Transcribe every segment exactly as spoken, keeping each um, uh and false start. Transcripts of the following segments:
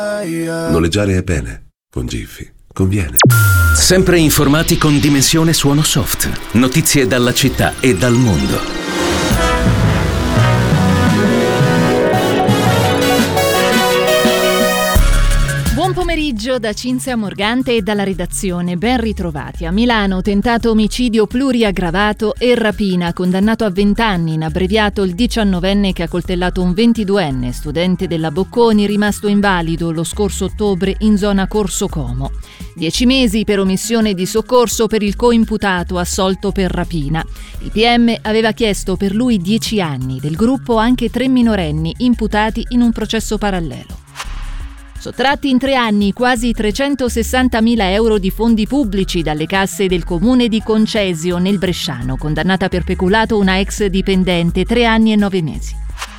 Noleggiare è bene, con Giffy conviene. Sempre informati con Dimensione Suono Soft. Notizie dalla città e dal mondo. Buon pomeriggio da Cinzia Morgante e dalla redazione. Ben ritrovati. A Milano, tentato omicidio pluriaggravato e rapina. Condannato a venti anni, in abbreviato il diciannovenne che ha coltellato un ventiduenne, studente della Bocconi, rimasto invalido lo scorso ottobre in zona Corso Como. Dieci mesi per omissione di soccorso per il coimputato assolto per rapina. Il P M aveva chiesto per lui dieci anni, del gruppo anche tre minorenni imputati in un processo parallelo. Sottratti in tre anni quasi trecentosessantamila euro di fondi pubblici dalle casse del comune di Concesio nel Bresciano, condannata per peculato una ex dipendente, tre anni e nove mesi.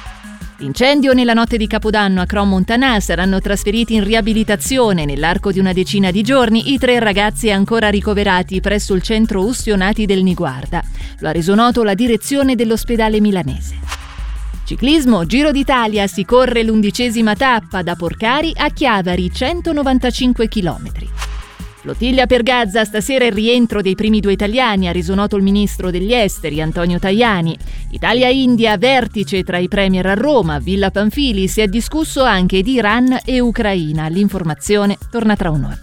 L'incendio nella notte di Capodanno a Cron Montanà, saranno trasferiti in riabilitazione nell'arco di una decina di giorni i tre ragazzi ancora ricoverati presso il centro Ustionati del Niguarda. Lo ha reso noto la direzione dell'ospedale milanese. Ciclismo, Giro d'Italia, si corre l'undicesima tappa da Porcari a Chiavari, centonovantacinque chilometri. Flottiglia per Gaza, stasera il rientro dei primi due italiani, ha reso noto il ministro degli esteri Antonio Tajani. Italia-India, vertice tra i premier a Roma, Villa Pamphili, si è discusso anche di Iran e Ucraina. L'informazione torna tra un'ora.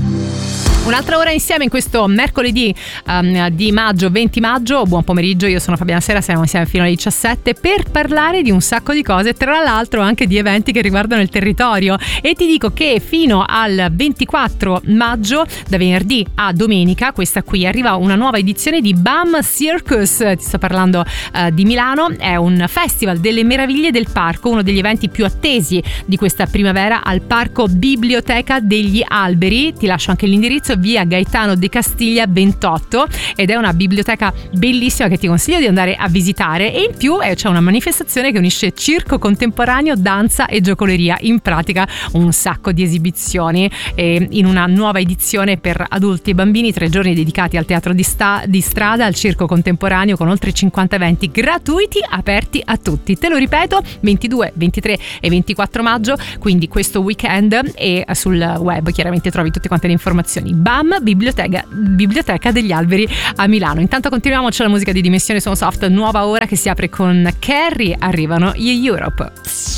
Un'altra ora insieme in questo mercoledì um, di maggio, venti maggio. Buon pomeriggio, io sono Fabiana Sera, siamo insieme fino alle diciassette per parlare di un sacco di cose, tra l'altro anche di eventi che riguardano il territorio. E ti dico che fino al ventiquattro maggio, da venerdì a domenica, questa qui, arriva una nuova edizione di BAM Circus. Ti sto parlando uh, di Milano. È un festival delle meraviglie del parco, uno degli eventi più attesi di questa primavera al Parco Biblioteca degli Alberi. Ti lascio anche l'indirizzo: via Gaetano de Castiglia ventotto, ed è una biblioteca bellissima che ti consiglio di andare a visitare. E in più eh, c'è una manifestazione che unisce circo contemporaneo, danza e giocoleria, in pratica un sacco di esibizioni eh, in una nuova edizione per adulti e bambini, tre giorni dedicati al teatro di, sta- di strada, al circo contemporaneo, con oltre cinquanta eventi gratuiti aperti a tutti. Te lo ripeto, ventidue, ventitré e ventiquattro maggio, quindi questo weekend, e sul web chiaramente trovi tutte quante le informazioni. BAM, Biblioteca, Biblioteca degli Alberi a Milano. Intanto continuiamo, c'è la musica di Dimensione Suono Soft, nuova ora che si apre con Carrie, arrivano gli Europe.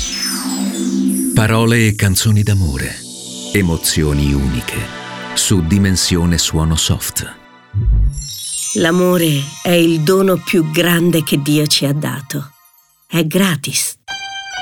Parole e canzoni d'amore, emozioni uniche, su Dimensione Suono Soft. L'amore è il dono più grande che Dio ci ha dato. È gratis.